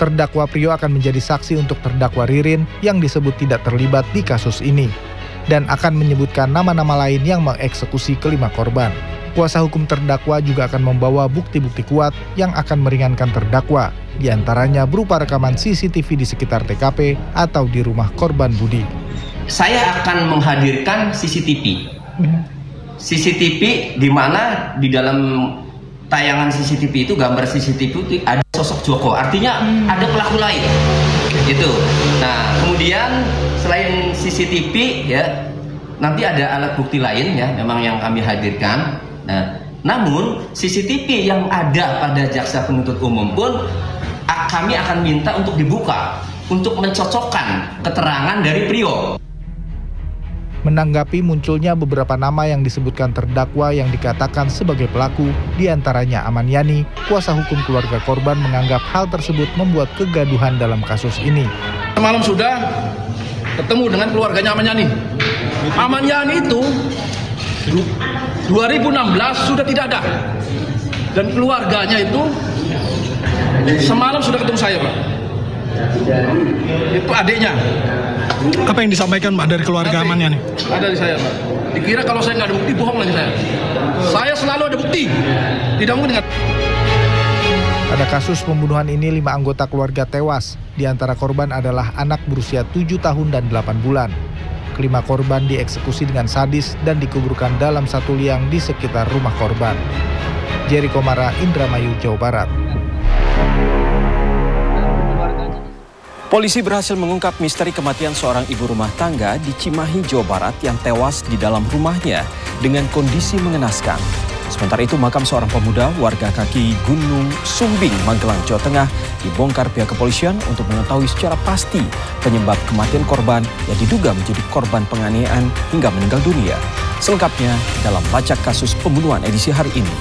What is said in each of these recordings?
Terdakwa Prio akan menjadi saksi untuk terdakwa Ririn yang disebut tidak terlibat di kasus ini dan akan menyebutkan nama-nama lain yang mengeksekusi kelima korban. Kuasa hukum terdakwa juga akan membawa bukti-bukti kuat yang akan meringankan terdakwa, diantaranya berupa rekaman CCTV di sekitar TKP atau di rumah korban Budi. Saya akan menghadirkan CCTV. CCTV di mana di dalam tayangan CCTV itu, gambar CCTV itu ada sosok Joko, artinya ada pelaku lain gitu. Nah, kemudian selain CCTV ya, nanti ada alat bukti lain ya, memang yang kami hadirkan. Nah, namun CCTV yang ada pada jaksa penuntut umum pun kami akan minta untuk dibuka untuk mencocokkan keterangan dari Prio. Menanggapi munculnya beberapa nama yang disebutkan terdakwa yang dikatakan sebagai pelaku, diantaranya Aman Yani, kuasa hukum keluarga korban menganggap hal tersebut membuat kegaduhan dalam kasus ini. Semalam sudah ketemu dengan keluarganya Aman Yani. Aman Yani itu 2016 sudah tidak ada, dan keluarganya itu semalam sudah ketemu saya, Pak. Itu adiknya. Apa yang disampaikan, Pak, dari keluarga Aman Yani? Ada di saya, Pak. Dikira kalau saya nggak ada bukti, bohong lagi saya. Saya selalu ada bukti. Tidak mungkin. Pada kasus pembunuhan ini 5 anggota keluarga tewas. Di antara korban adalah anak berusia 7 tahun dan 8 bulan. Kelima korban dieksekusi dengan sadis dan dikuburkan dalam satu liang di sekitar rumah korban. Jerry Komara, Indramayu, Jawa Barat. Polisi berhasil mengungkap misteri kematian seorang ibu rumah tangga di Cimahi, Jawa Barat yang tewas di dalam rumahnya dengan kondisi mengenaskan. Sementara itu, makam seorang pemuda warga kaki Gunung Sumbing, Magelang, Jawa Tengah dibongkar pihak kepolisian untuk mengetahui secara pasti penyebab kematian korban yang diduga menjadi korban penganiayaan hingga meninggal dunia. Selengkapnya dalam Lacak Kasus Pembunuhan edisi hari ini.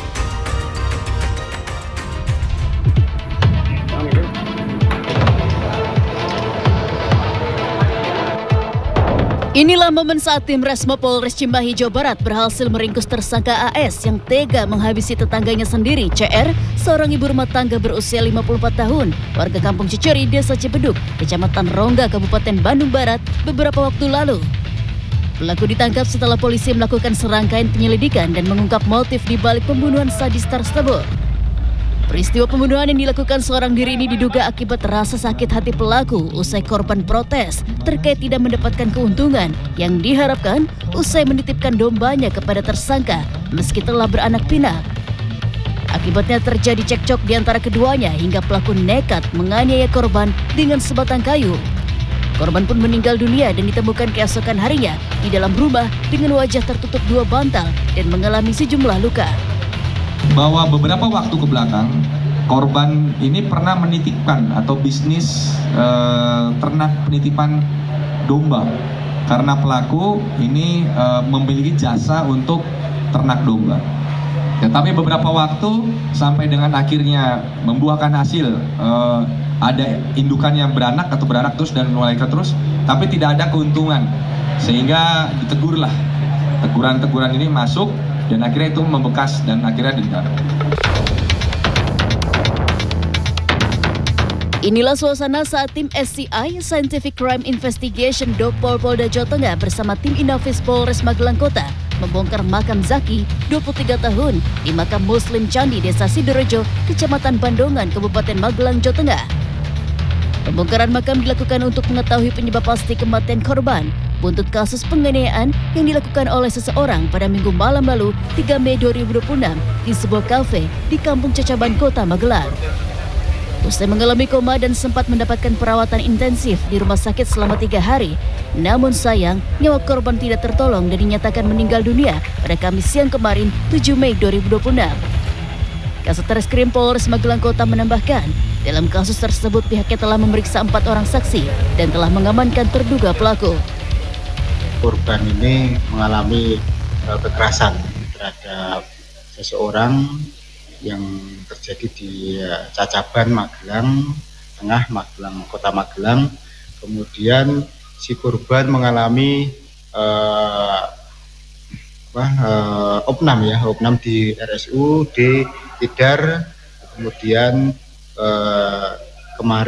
Inilah momen saat tim Resmo Polres Cimahi, Jawa Barat berhasil meringkus tersangka AS yang tega menghabisi tetangganya sendiri, CR, seorang ibu rumah tangga berusia 54 tahun, warga Kampung Ciceri, Desa Cibeduk, Kecamatan Rongga, Kabupaten Bandung Barat, beberapa waktu lalu. Pelaku ditangkap setelah polisi melakukan serangkaian penyelidikan dan mengungkap motif di balik pembunuhan sadis tersebut. Peristiwa pembunuhan yang dilakukan seorang diri ini diduga akibat rasa sakit hati pelaku usai korban protes terkait tidak mendapatkan keuntungan yang diharapkan usai menitipkan dombanya kepada tersangka meski telah beranak pinak. Akibatnya terjadi cekcok di antara keduanya hingga pelaku nekat menganiaya korban dengan sebatang kayu. Korban pun meninggal dunia dan ditemukan keesokan harinya di dalam rumah dengan wajah tertutup 2 bantal dan mengalami sejumlah luka. Bahwa beberapa waktu ke belakang korban ini pernah menitipkan atau bisnis ternak penitipan domba karena pelaku ini memiliki jasa untuk ternak domba. Tetapi beberapa waktu sampai dengan akhirnya membuahkan hasil, ada indukan yang beranak atau beranak terus dan mulai terus, tapi tidak ada keuntungan sehingga ditegurlah. Teguran-teguran ini masuk dan akhirnya itu membekas dan akhirnya ditahan. Inilah suasana saat tim SCI Scientific Crime Investigation Dopol Polda Jawa Tengah bersama tim Inafis Polres Magelang Kota membongkar makam Zaki, 23 tahun, di makam Muslim Candi Desa Sidorejo, Kecamatan Bandongan, Kabupaten Magelang, Jawa Tengah. Pembongkaran makam dilakukan untuk mengetahui penyebab pasti kematian korban buntut kasus penganiayaan yang dilakukan oleh seseorang pada Minggu malam lalu 3 Mei 2026 di sebuah kafe di Kampung Cacaban, Kota Magelang. Usai mengalami koma dan sempat mendapatkan perawatan intensif di rumah sakit selama 3 hari, namun sayang nyawa korban tidak tertolong dan dinyatakan meninggal dunia pada Kamis siang kemarin 7 Mei 2026. Kasatreskrim Polres Magelang Kota menambahkan, dalam kasus tersebut pihaknya telah memeriksa 4 orang saksi dan telah mengamankan terduga pelaku. Korban ini mengalami kekerasan terhadap seseorang yang terjadi di Cacaban, Magelang Tengah, Magelang, Kota Magelang. Kemudian si korban mengalami opnam di RSU di Tidar. Kemudian kemarin